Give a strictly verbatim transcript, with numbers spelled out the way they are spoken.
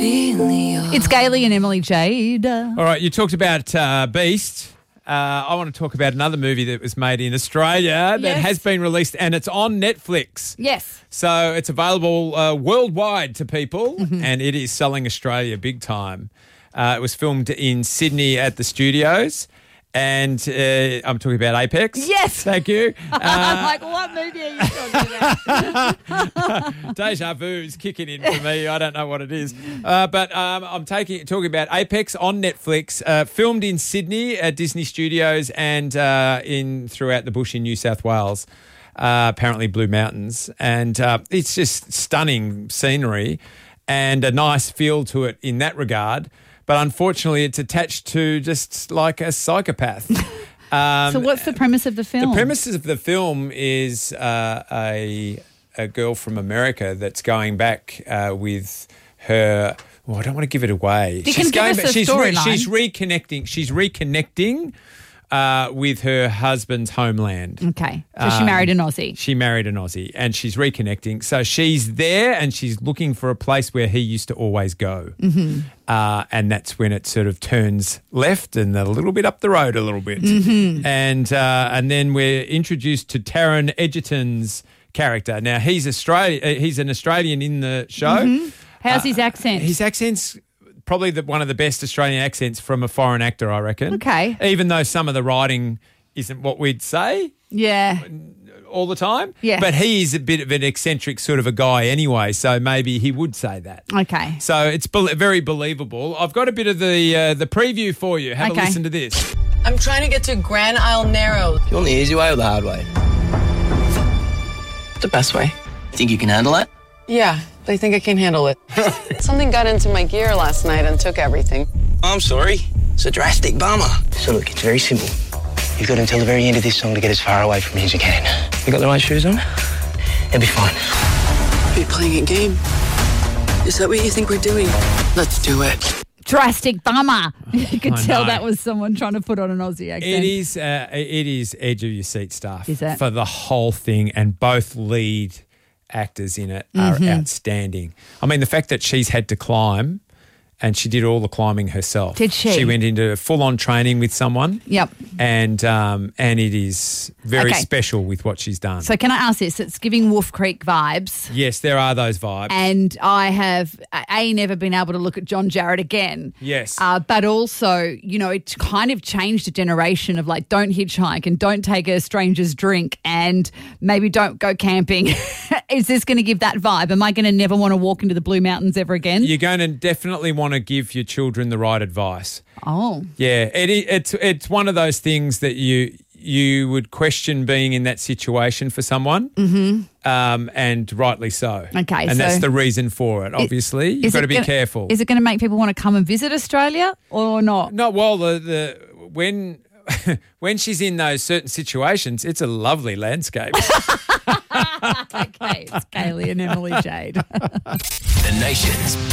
It's Gailey and Emily Jade. All right, you talked about uh, Beast. Uh, I want to talk about another movie that was made in Australia that Yes. has been released, and it's on Netflix. Yes. So it's available uh, worldwide to people, Mm-hmm. and it is selling Australia big time. Uh, it was filmed in Sydney at the studios, and uh, I'm talking about Apex. Yes. Thank you. I'm Uh, like, what movie are you talking about? Deja vu is kicking in for me. I don't know what it is. Uh, but um, I'm taking talking about Apex on Netflix, uh, filmed in Sydney at Disney Studios and uh, in throughout the bush in New South Wales, uh, apparently Blue Mountains. And uh, it's just stunning scenery and a nice feel to it in that regard. But unfortunately, it's attached to just like a psychopath. Um, So what's the premise of the film? the premise of the film is uh, a a girl from America that's going back uh, with her. Well, I don't want to give it away. You can give going us back. the She's re- storyline. she's reconnecting. She's reconnecting uh, with her husband's homeland. Okay. So she married an Aussie. She married an Aussie, and she's reconnecting. So she's there, and she's looking for a place where he used to always go. Mm-hmm. Uh, and that's when it sort of turns left and a little bit up the road a little bit. Mm-hmm. And uh, and then we're introduced to Taron Egerton's character. Now, he's Australia. uh, He's an Australian in the show. Mm-hmm. How's his accent? His accent's probably the, one of the best Australian accents from a foreign actor, I reckon. Okay. Even though some of the writing isn't what we'd say Yeah. all the time. Yeah. But he is a bit of an eccentric sort of a guy anyway, so maybe he would say that. Okay. So it's be- very believable. I've got a bit of the uh, the preview for you. Have Okay. a listen to this. I'm trying to get to Grand Isle Narrows. You want the easy way or the hard way? The best way. Think you can handle it? Yeah, I think I can handle it. Something got into my gear last night and took everything. I'm sorry. It's a drastic bummer. So look, it's very simple. You've got until the very end of this song to get as far away from me as you can. You got the right shoes on? It'll be fine. Are you playing a game? Is that what you think we're doing? Let's do it. Drastic bummer. You could I tell know. that was someone trying to put on an Aussie accent. It is uh, it is edge of your seat stuff Is it? for the whole thing, and both lead actors in it are Mm-hmm. outstanding. I mean, the fact that she's had to climb, and she did all the climbing herself. Did she? She went into full-on training with someone. Yep. And um, and it is very Okay. special with what she's done. So can I ask this? It's giving Wolf Creek vibes. Yes, there are those vibes. And I have, A, never been able to look at John Jarrett again. Yes. Uh, but also, you know, it kind of changed a generation of like, don't hitchhike and don't take a stranger's drink and maybe don't go camping. Is this going to give that vibe? Am I going to never want to walk into the Blue Mountains ever again? You're going to definitely want to give your children the right advice. Oh. Yeah, it, i- it's it's one of those things that you you would question being in that situation for someone, mm-hmm. um, and rightly so. Okay, and that's so- the reason for it. Obviously, you've Is got it to be gonna- careful. Is it going to make people want to come and visit Australia or not? No, well, the, the when when she's in those certain situations, it's a lovely landscape. Okay, it's Gailey and Emily Jade. The nation's